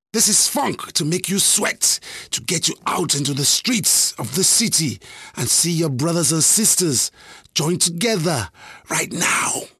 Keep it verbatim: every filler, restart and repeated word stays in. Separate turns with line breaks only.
This is funk to make you sweat, to get you out into the streets of the city and see your brothers and sisters join together right now.